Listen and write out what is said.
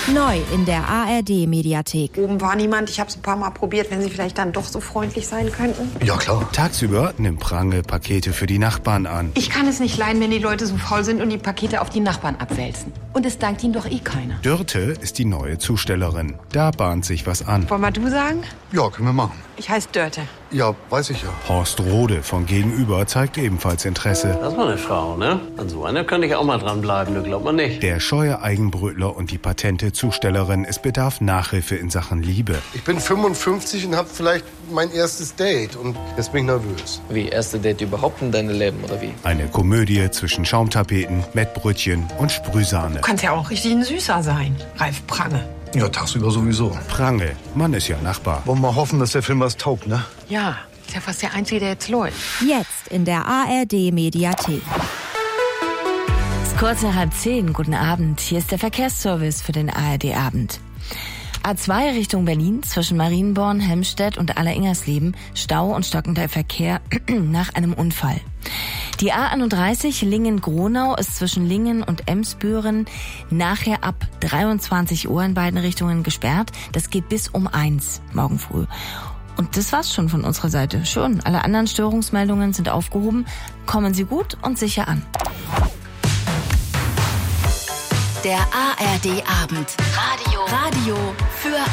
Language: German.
Neu in der ARD-Mediathek. Oben war niemand, ich habe es ein paar Mal probiert, wenn Sie vielleicht dann doch so freundlich sein könnten. Ja, klar. Tagsüber nimmt Prange Pakete für die Nachbarn an. Ich kann es nicht leiden, wenn die Leute so faul sind und die Pakete auf die Nachbarn abwälzen. Und es dankt ihnen doch eh keiner. Dörte ist die neue Zustellerin. Da bahnt sich was an. Wollen wir du sagen? Ja, können wir machen. Ich heiße Dörte. Ja, weiß ich ja. Horst Rode von Gegenüber zeigt ebenfalls Interesse. Das war eine Frau, ne? An so einer könnte ich auch mal dranbleiben, du glaubt man nicht. Der scheue Eigenbrötler und die patente Zustellerin, es bedarf Nachhilfe in Sachen Liebe. Ich bin 55 und habe vielleicht mein erstes Date und jetzt bin ich nervös. Wie, erste Date überhaupt in deinem Leben, oder wie? Eine Komödie zwischen Schaumtapeten, Mettbrötchen und Sprühsahne. Du kannst ja auch richtig ein Süßer sein, Ralf Prange. Ja, tagsüber sowieso. Prange, man ist ja Nachbar. Wollen wir mal hoffen, dass der Film was taugt, ne? Ja, ist ja fast der Einzige, der jetzt läuft. Jetzt in der ARD-Mediathek. Es ist kurz nach 9:30. Guten Abend. Hier ist der Verkehrsservice für den ARD-Abend. A2 Richtung Berlin zwischen Marienborn, Helmstedt und Alleringers-Leben. Stau und stockender Verkehr nach einem Unfall. Die A31 Lingen-Gronau ist zwischen Lingen und Emsbüren nachher ab 23 Uhr in beiden Richtungen gesperrt. Das geht bis um 1 morgen früh. Und das war's schon von unserer Seite. Schon, alle anderen Störungsmeldungen sind aufgehoben. Kommen Sie gut und sicher an. Der ARD-Abend. Radio für